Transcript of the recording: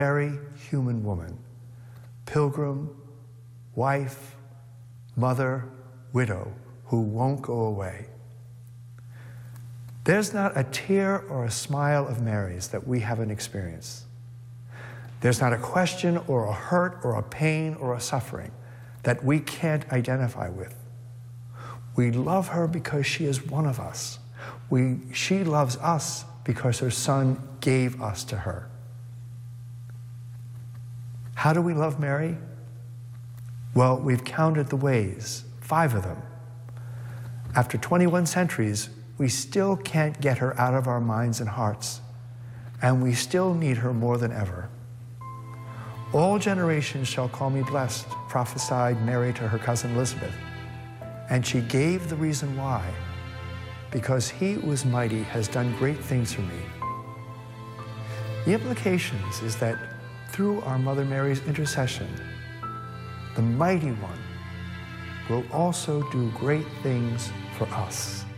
Very human woman, pilgrim, wife, mother, widow, who won't go away. There's not a tear or a smile of Mary's that we haven't experienced. There's not a question or a hurt or a pain or a suffering that we can't identify with. We love her because she is one of us. She loves us because her Son gave us to her. How do we love Mary? Well, we've counted the ways, 5 of them. After 21 centuries, we still can't get her out of our minds and hearts, and we still need her more than ever. All generations shall call me blessed, prophesied Mary to her cousin Elizabeth. And she gave the reason why. Because he who is mighty has done great things for me. The implications is that through our Mother Mary's intercession, the Mighty One will also do great things for us.